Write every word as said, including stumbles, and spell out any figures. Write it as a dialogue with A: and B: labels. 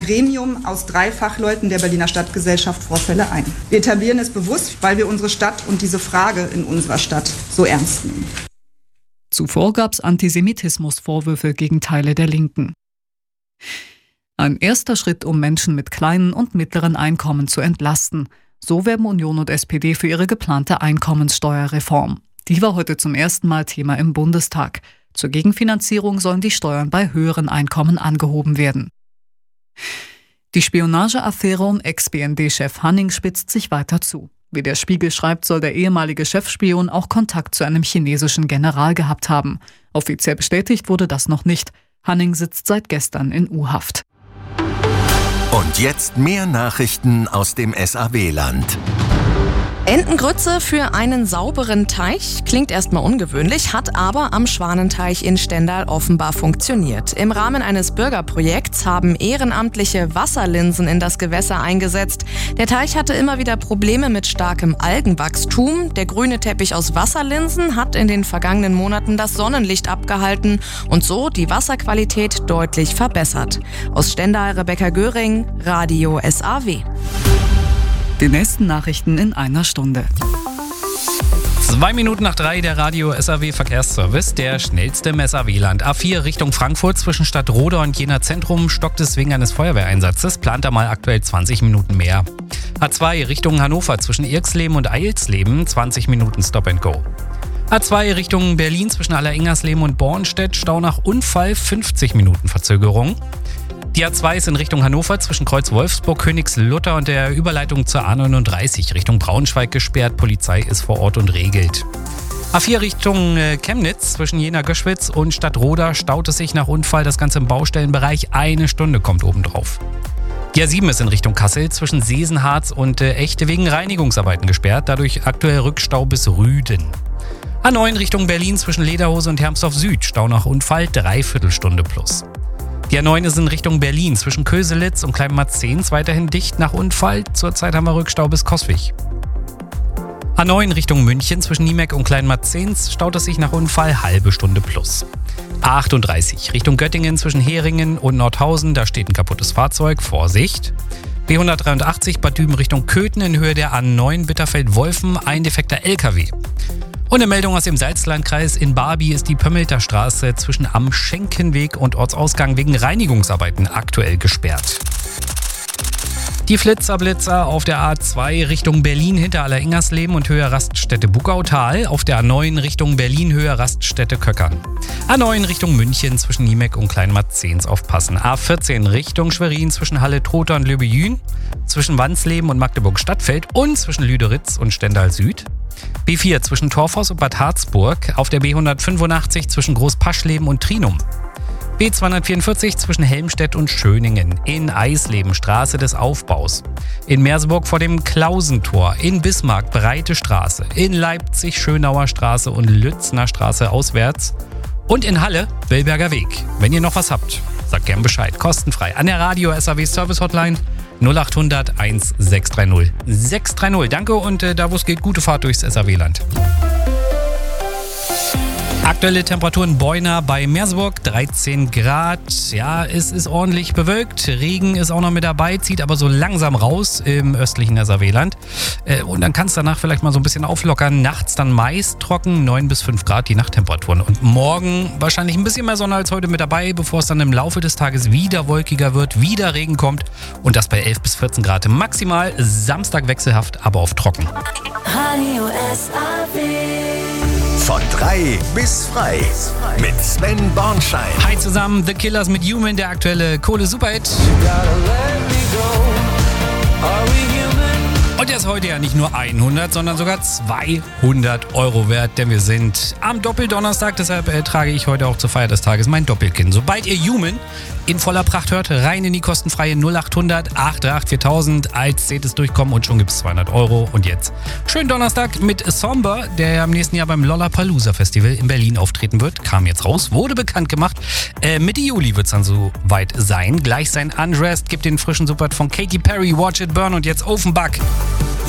A: Gremium aus drei Fachleuten der Berliner Stadtgesellschaft Vorfälle ein. Wir etablieren es bewusst, weil wir unsere Stadt und diese Frage in unserer Stadt so ernst nehmen.
B: Zuvor gab es Antisemitismusvorwürfe gegen Teile der Linken. Ein erster Schritt, um Menschen mit kleinen und mittleren Einkommen zu entlasten. So werben Union und S P D für ihre geplante Einkommenssteuerreform. Die war heute zum ersten Mal Thema im Bundestag. Zur Gegenfinanzierung sollen die Steuern bei höheren Einkommen angehoben werden. Die Spionageaffäre um Ex-B N D-Chef Hanning spitzt sich weiter zu. Wie der Spiegel schreibt, soll der ehemalige Chefspion auch Kontakt zu einem chinesischen General gehabt haben. Offiziell bestätigt wurde das noch nicht. Hanning sitzt seit gestern in U-Haft.
C: Und jetzt mehr Nachrichten aus dem S A W-Land.
D: Entengrütze für einen sauberen Teich klingt erstmal ungewöhnlich, hat aber am Schwanenteich in Stendal offenbar funktioniert. Im Rahmen eines Bürgerprojekts haben Ehrenamtliche Wasserlinsen in das Gewässer eingesetzt. Der Teich hatte immer wieder Probleme mit starkem Algenwachstum. Der grüne Teppich aus Wasserlinsen hat in den vergangenen Monaten das Sonnenlicht abgehalten und so die Wasserqualität deutlich verbessert. Aus Stendal Rebecca Göring, Radio S A W.
B: Die nächsten Nachrichten in einer Stunde.
E: Zwei Minuten nach drei der Radio S A W Verkehrsservice, der schnellste im S A W-Land. A vier Richtung Frankfurt zwischen Stadtroda und Jena Zentrum stockt es wegen eines Feuerwehreinsatzes, plant da mal aktuell zwanzig Minuten mehr. A zwei Richtung Hannover zwischen Irxleben und Eilsleben, zwanzig Minuten Stop and Go. A zwei Richtung Berlin zwischen Allerengersleben und Bornstedt, Stau nach Unfall, fünfzig Minuten Verzögerung. Die A zwei ist in Richtung Hannover zwischen Kreuz Wolfsburg, Königslutter und der Überleitung zur A neununddreißig Richtung Braunschweig gesperrt. Polizei ist vor Ort und regelt. A vier Richtung Chemnitz zwischen Jena-Göschwitz und Stadtroda staut es sich nach Unfall. Das Ganze im Baustellenbereich. Eine Stunde kommt obendrauf. Die A sieben ist in Richtung Kassel zwischen Sesenharz und äh, Echte wegen Reinigungsarbeiten gesperrt. Dadurch aktuell Rückstau bis Rüden. A neun Richtung Berlin zwischen Lederhose und Hermsdorf Süd. Stau nach Unfall, Dreiviertelstunde plus. Die A neun ist in Richtung Berlin zwischen Köselitz und Kleinmarzens weiterhin dicht nach Unfall. Zurzeit haben wir Rückstau bis Coswig. A neun Richtung München zwischen Niemeck und Kleinmarzens staut es sich nach Unfall halbe Stunde plus. A achtunddreißig Richtung Göttingen zwischen Heringen und Nordhausen, da steht ein kaputtes Fahrzeug, Vorsicht. B hundertdreiundachtzig Bad Düben Richtung Köthen in Höhe der A neun Bitterfeld-Wolfen, ein defekter L K W. Und eine Meldung aus dem Salzlandkreis. In Barby ist die Pömmelter Straße zwischen Am Schenkenweg und Ortsausgang wegen Reinigungsarbeiten aktuell gesperrt. Die Flitzerblitzer auf der A zwei Richtung Berlin hinter Allerengersleben und Höhe Raststätte Buckautal, auf der A neun Richtung Berlin Höhe Raststätte Köckern. A neun Richtung München zwischen Niemeck und Kleinmarzens aufpassen. A vierzehn Richtung Schwerin zwischen Halle-Trotha und Löbejün, zwischen Wansleben und Magdeburg-Stadtfeld und zwischen Lüderitz und Stendal Süd. B vier zwischen Torfhaus und Bad Harzburg, auf der B hundertfünfundachtzig zwischen Großpaschleben und Trinum. B zweihundertvierundvierzig zwischen Helmstedt und Schöningen, in Eisleben Straße des Aufbaus, in Merseburg vor dem Klausentor, in Bismarck Breite Straße, in Leipzig Schönauer Straße und Lützner Straße auswärts und in Halle Bellberger Weg. Wenn ihr noch was habt, sagt gern Bescheid, kostenfrei an der Radio S A W Service Hotline null acht hundert eins sechs drei null sechs drei null. Danke und äh, da wo es geht, gute Fahrt durchs S A W-Land. Aktuelle Temperaturen Beuna bei Merseburg, dreizehn Grad. Ja, es ist ordentlich bewölkt. Regen ist auch noch mit dabei, zieht aber so langsam raus im östlichen S A W-Land. Äh, und dann kann es danach vielleicht mal so ein bisschen auflockern. Nachts dann meist trocken, neun bis fünf Grad die Nachttemperaturen. Und morgen wahrscheinlich ein bisschen mehr Sonne als heute mit dabei, bevor es dann im Laufe des Tages wieder wolkiger wird, wieder Regen kommt. Und das bei elf bis vierzehn Grad maximal. Samstag wechselhaft, aber auf trocken.
F: Radio S A W.
C: Von drei bis frei mit Sven Bornschein.
E: Hi zusammen, The Killers mit Human, der aktuelle Kohle-Superhit. Und der ist heute ja nicht nur hundert, sondern sogar zweihundert Euro wert, denn wir sind am Doppeldonnerstag, deshalb äh, trage ich heute auch zur Feier des Tages mein Doppelkinn. Sobald ihr Human in voller Pracht hört, rein in die kostenfreie null acht hundert acht drei acht viertausend als seht es durchkommen und schon gibt es zweihundert Euro. Und jetzt schönen Donnerstag mit Somber, der ja im nächsten Jahr beim Lollapalooza Festival in Berlin auftreten wird. Kam jetzt raus, wurde bekannt gemacht. Äh, Mitte Juli wird es dann soweit sein. Gleich sein Undressed, gibt den frischen Support von Katy Perry, Watch It Burn und jetzt Offenbach.